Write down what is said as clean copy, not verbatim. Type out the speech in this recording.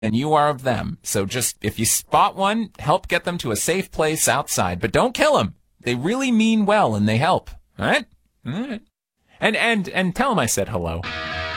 and you are of them. So just, if you spot one, help get them to a safe place outside. But don't kill them. They really mean well, and they help. All right? All right. And tell them I said hello.